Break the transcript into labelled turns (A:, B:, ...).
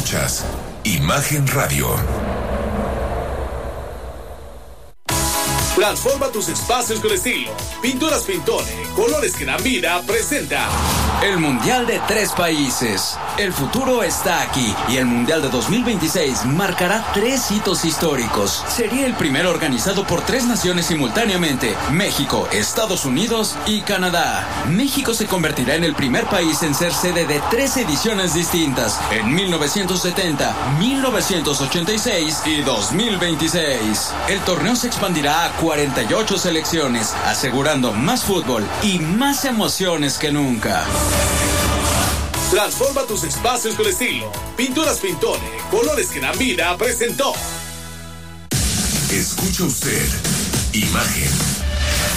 A: Escuchas Imagen Radio.
B: Transforma tus espacios con estilo. Pinturas Pintone, colores que dan vida, presenta
C: el Mundial de 3 países. El futuro está aquí y el Mundial de 2026 marcará 3 hitos históricos. Sería el primero organizado por 3 naciones simultáneamente: México, Estados Unidos y Canadá. México se convertirá en el primer país en ser sede de 3 ediciones distintas: en 1970, 1986 y 2026. El torneo se expandirá a 48 selecciones, asegurando más fútbol y más emociones que nunca.
B: Transforma tus espacios con estilo. Pinturas Pintone, colores que dan vida, presentó.
A: Escucha usted Imagen